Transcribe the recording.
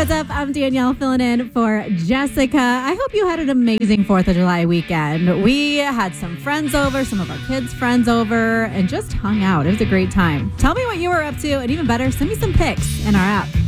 What's up? I'm Danielle filling in for Jessica. I hope you had an amazing 4th of July weekend. We had some friends over, some of our kids' friends over, and just hung out. It was a great time. Tell me what you were up to, and even better, send me some pics in our app.